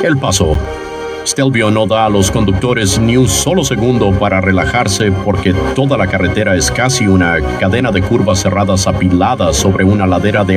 El Paso. Stelvio no da a los conductores ni un solo segundo para relajarse porque toda la carretera es casi una cadena de curvas cerradas apiladas sobre una ladera de